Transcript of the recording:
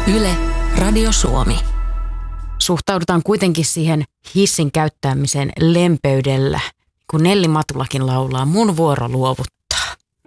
Yle, Radio Suomi. Suhtaudutaan kuitenkin siihen hissin käyttämiseen lempeydellä, kun Nelli Matulakin laulaa mun vuoro luovuttaa.